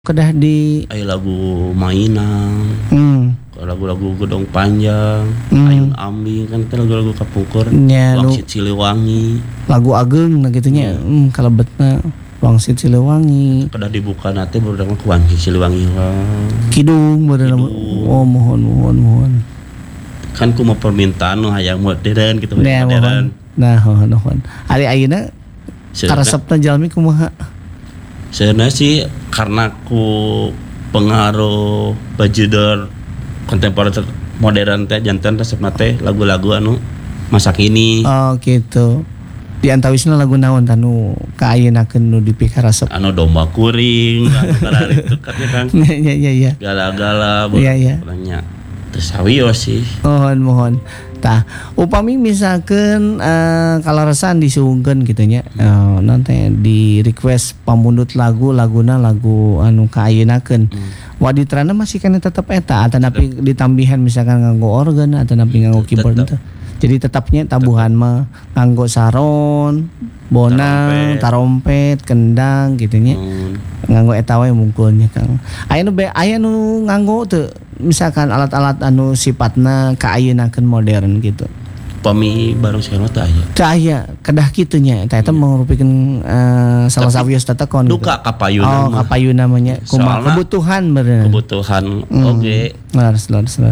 kedah di Ayo lagu Mainang, lagu-lagu Gedong Panjang, Ayun Ambing kan itu lagu-lagu kapungkur. nya Wangsit Siliwangi. lagu ageng nah gitunya kalebetna Wangsit Siliwangi Kedah dibuka nate baru ku Wangsit Siliwangi Kidung bener. Oh mohon kan ku mau permintaan nu hayang modern gitu nah, modern. Mohon ari ayeuna karesepna jalmi kumaha Sebenarnya sih karena ku pengaruh bajudor kontemporer modern teh janten resepna teh lagu-lagu anu masa kini. Oh gitu. Di antawisna lagu naon tanu kaayenakeun nu dipikir resep. Anu domba kuring, anu karari itu katanya kan. Iya. Gala-gala Iya. banyak. Terus sawiyo sih. Mohon. Tah, upami misalkan kalaresan disuungkeun kitu nya. Nanti di request pamundut laguna lagu anu kaayenakeun. Waditrana masih kan tetep eta atau napi ditambihan misalkan nganggo organ atau napi nganggo keyboard teh. Jadi tetapnya tabuhan mah nganggo saron, bonang, tarompet, kendang gitu nya. Nganggo eta wae mungkulnya Kang. Aya nu nganggo teu misalkan alat-alat anu sifatna kaayenakeun modern gitu. Pami bareng sekarang teh aya. Teu aya kedah kitu nya eta merupakan salah sawios tetekon gitu. Duka kapayuna mah. Oh, kapayuna namanya kumaha kebutuhan bener. Kebutuhan oge. Laras.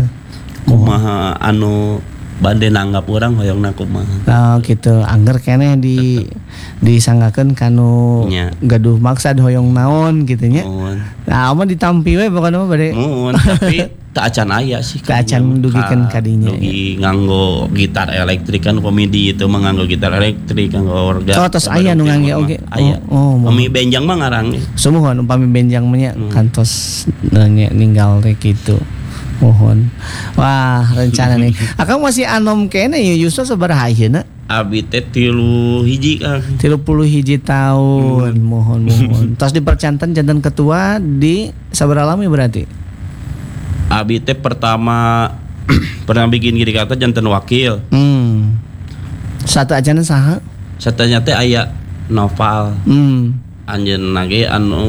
Kumaha anu bade nanggap urang hoyongna kumaha. Oh gitu, angger keneh disanggakeun kanu gaduh maksad hoyong naon gitu nya. Nah, mah ditampi we pokona mah bade. Tapi teu acan aya sih. Teu acan dugikeun kadinya. Dugi nganggo gitar elektrik kan komedi itu mah nganggo gitar elektrik, nganggo organ. Oh, tos aya nu ngangge oge. Aya. Pami benjang mah ngarang. Sumuhun upami benjang mah nya kantos ninggal teh kitu. Mohon. Wah, rencana nih. Akang masih anom kene ya Yusuf sabaraha ayeuna? Abi teh 3 hiji Kang. 31 tahun. Mohon. Tos dipercanten jantan ketua di sabaraha lami berarti? Abi teh pertama pernah bikin gini kata jantan wakil. Satu ajanan saha? Satanya teh aya novel. Anjeunna ge anu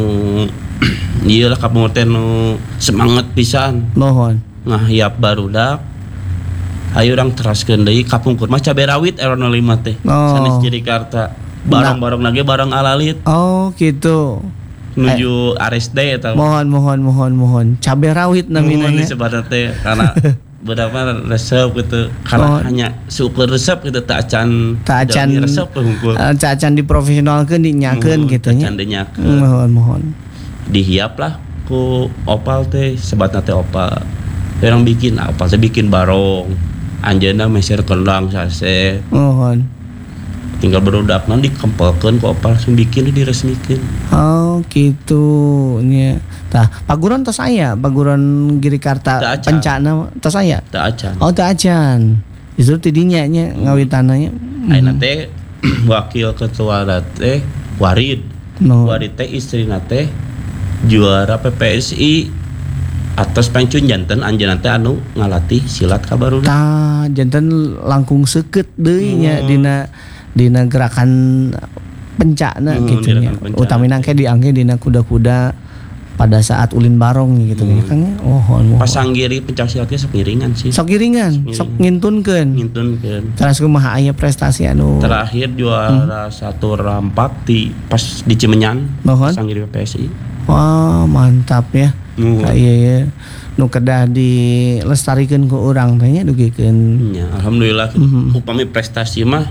ieu lah kapungkur teh nu semangat pisan. Mohon. Ngahiap barudak. Hayu urang teraskeun deui kapungkur mah cabe rawit era 05 teh. Sanes jadi karta. Barang-barang lagi barang alalit. Oh, gitu. Nuju RSD eta. Mohon. Cabe rawit namina nya. Sebenarnya teh karena beberapa resep gitu. Karena hanya suku resep gitu tak acan resep hungkul. Tak acan diprofesionalkeun dinyakeun gitu nya. Acan dinyakeun. Mohon. Dihiap lah ku opal teh sebatna teh opal. Orang bikin opal teh bikin barong. Anjeunna meser kendang sase. Mohon. Tinggal berodakna dikempelkeun ku opal langsung bikin diresmikeun. Oh, gitu nya. Tah, paguron tos aya, paguron Girikarta pencana tos aya. Teu acan. Oh, teu acan. Justru tidinya nya ngawitanna nya. Ayeuna teh wakil ketua teh Warid. Warid teh istrina teh juara PPSI atas pencun janten anjeunna teh anu ngalatih silat ka barudak. Tah, janten langkung seukeut deui nya dina gerakan pencana gitu nya. Utamina ke diangge dina kuda-kuda pada saat ulin barong gitu nya kan. Mohon. Pasanggiri pencak silatnya sok ngiringan sih. Sok ngintunkeun. Terus kumaha aya prestasi anu terakhir juara 1 rampak di pas di Cimenyan. Pasanggiri PPSI. Wah, mantap ya. Iya. Nu kedah dilestarikeun ku urang teh nya dugikeun. Ya, alhamdulillah. Upami prestasi mah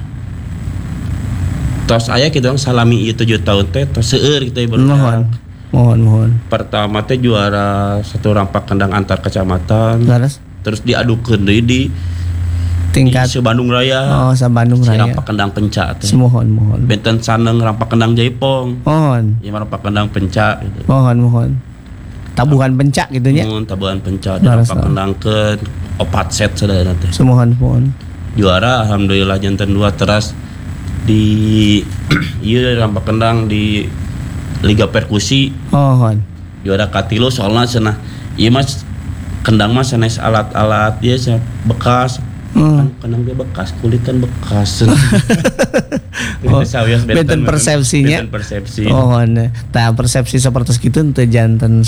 tos aya kitu salami ieu 7 tahun teh tos seueur kitu baru. Mohon. Pertama teh juara 1 rampak kendang antar kecamatan. Terus diadukeun deui di tingkat Bandung Raya. Oh, Bandung Raya. Rampak kendang pencak teh. Mohon. Benten Saneng rampak kendang Jaipong. Mohon. Ieu rampak kendang pencak gitu. Mohon. Tabuhan pencak gitu nya. Tabuhan pencak rampak kendangkeun 4 set sadayana teh. Mohon. Juara alhamdulillah janten 2 teras di ieu rampak kendang di Liga Perkusi. Mohon. Juara katilu soalna cenah ieu mas kendang mas sanes alat-alat ieu bekas Kan kenang dia bekas, kulit kan bekas. Benten persepsinya. Benten persepsi. Oh, nah persepsi seperti itu teu janten